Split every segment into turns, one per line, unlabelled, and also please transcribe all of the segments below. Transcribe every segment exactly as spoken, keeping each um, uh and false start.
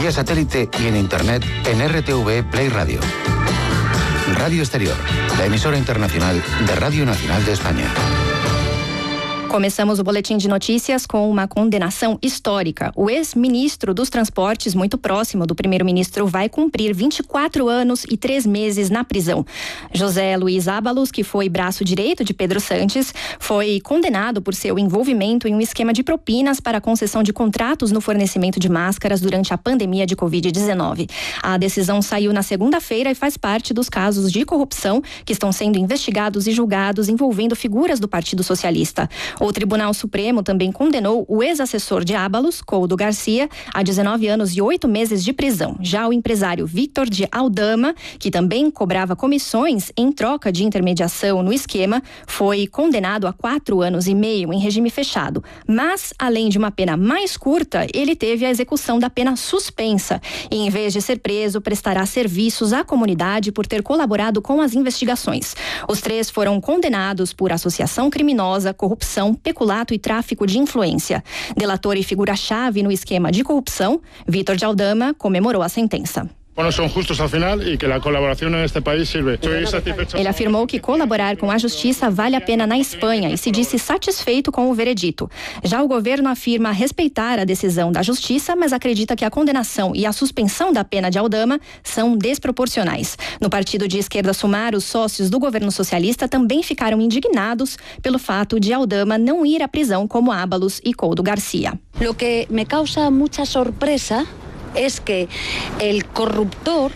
vía satélite y en internet en R T V Play Radio. Radio Exterior, la emisora internacional de Radio Nacional de España.
Começamos o boletim de notícias com uma condenação histórica. O ex-ministro dos Transportes, muito próximo do primeiro-ministro, vai cumprir vinte e quatro anos e três meses na prisão. José Luiz Ábalos, que foi braço direito de Pedro Sánchez, foi condenado por seu envolvimento em um esquema de propinas para a concessão de contratos no fornecimento de máscaras durante a pandemia de covid dezenove. A decisão saiu na segunda-feira e faz parte dos casos de corrupção que estão sendo investigados e julgados envolvendo figuras do Partido Socialista. O Tribunal Supremo também condenou o ex-assessor de Ábalos, Couto Garcia, a dezenove anos e oito meses de prisão. Já o empresário Victor de Aldama, que também cobrava comissões em troca de intermediação no esquema, foi condenado a quatro anos e meio em regime fechado. Mas, além de uma pena mais curta, ele teve a execução da pena suspensa. E, em vez de ser preso, prestará serviços à comunidade por ter colaborado com as investigações. Os três foram condenados por associação criminosa, corrupção, peculato e tráfico de influência. Delator e figura-chave no esquema de corrupção, Victor de Aldama comemorou a sentença.
Bueno, son justos al final y que la colaboración en este país sirve.
Ele afirmou que colaborar com a justiça vale a pena na Espanha e se disse satisfeito com o veredito. Já o governo afirma respeitar a decisão da justiça, mas acredita que a condenação e a suspensão da pena de Aldama são desproporcionais. No partido de esquerda Sumar, os sócios do governo socialista também ficaram indignados pelo fato de Aldama não ir à prisão como Ábalos e Couto Garcia.
Lo que me causa mucha sorpresa es que el corruptor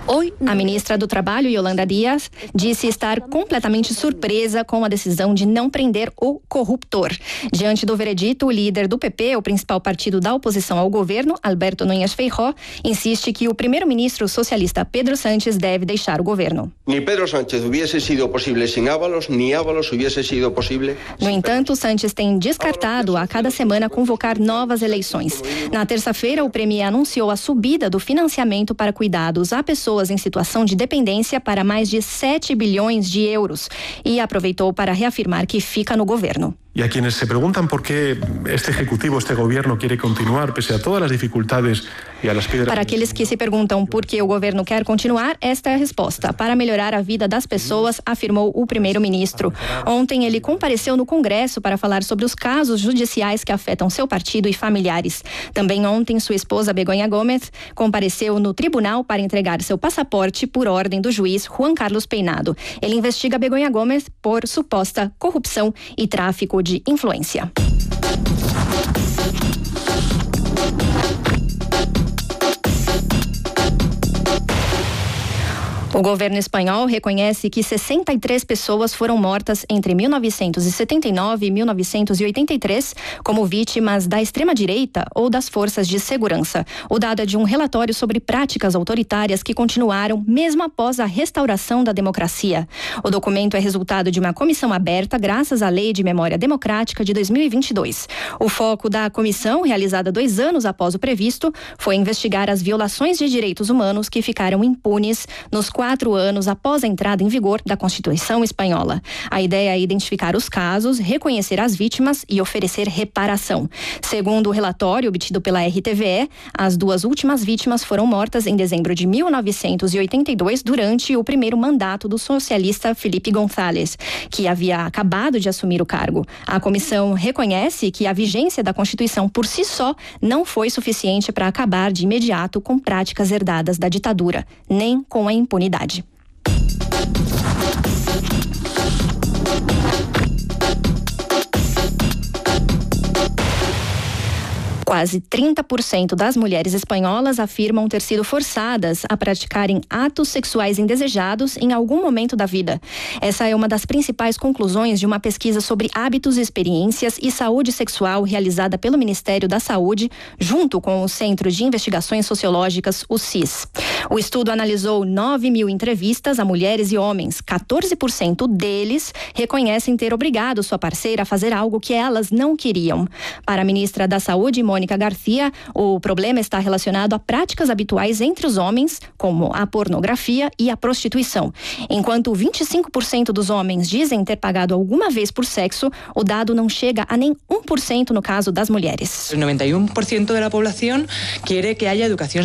A ministra do Trabalho, Yolanda Díaz, disse estar completamente surpresa com a decisão de não prender o corruptor. Diante do veredito, o líder do P P, o principal partido da oposição ao governo, Alberto Núñez Feijóo, insiste que o primeiro-ministro socialista Pedro Sánchez deve deixar o governo.
Ni Pedro Sánchez hubiese sido posible sin Ábalos, ni Ábalos hubiese sido posible.
No entanto, Sánchez tem descartado a cada semana convocar novas eleições. Na terça-feira, o premier anunciou a subida do financiamento para cuidados a pessoas em situação de dependência para mais de sete bilhões de euros e aproveitou para reafirmar que fica no governo.
Y a quienes se preguntan por qué este ejecutivo, este gobierno quiere continuar pese a todas las dificultades y a las piedras.
Para aqueles que se perguntam por que o governo quer continuar, esta é a resposta: para melhorar a vida das pessoas, afirmou o primeiro-ministro. Ontem ele compareceu no Congresso para falar sobre os casos judiciais que afetam seu partido e familiares. Também ontem sua esposa Begoña Gómez compareceu no tribunal para entregar seu passaporte por ordem do juiz Juan Carlos Peinado. Ele investiga Begoña Gómez por suposta corrupção e tráfico de influência. O governo espanhol reconhece que sessenta e três pessoas foram mortas entre mil novecentos e setenta e nove e mil novecentos e oitenta e três como vítimas da extrema-direita ou das forças de segurança. O dado é de um relatório sobre práticas autoritárias que continuaram mesmo após a restauração da democracia. O documento é resultado de uma comissão aberta graças à Lei de Memória Democrática de dois mil e vinte e dois. O foco da comissão, realizada dois anos após o previsto, foi investigar as violações de direitos humanos que ficaram impunes nos quatro quatro anos após a entrada em vigor da Constituição espanhola. A ideia é identificar os casos, reconhecer as vítimas e oferecer reparação. Segundo o relatório obtido pela R T V E, as duas últimas vítimas foram mortas em dezembro de mil novecentos e oitenta e dois durante o primeiro mandato do socialista Felipe González, que havia acabado de assumir o cargo. A comissão reconhece que a vigência da Constituição por si só não foi suficiente para acabar de imediato com práticas herdadas da ditadura, nem com a impunidade. Quase trinta por cento das mulheres espanholas afirmam ter sido forçadas a praticarem atos sexuais indesejados em algum momento da vida. Essa é uma das principais conclusões de uma pesquisa sobre hábitos, experiências e saúde sexual realizada pelo Ministério da Saúde, junto com o Centro de Investigações Sociológicas, o C I S. O estudo analisou nove mil entrevistas a mulheres e homens. quatorze por cento deles reconhecem ter obrigado sua parceira a fazer algo que elas não queriam. Para a ministra da Saúde, Mónica García, o problema está relacionado a práticas habituais entre os homens, como a pornografia e a prostituição. Enquanto vinte e cinco por cento dos homens dizem ter pagado alguma vez por sexo, o dado não chega a nem um por cento no caso das mulheres.
O noventa y uno por ciento de la población quiere que haya educación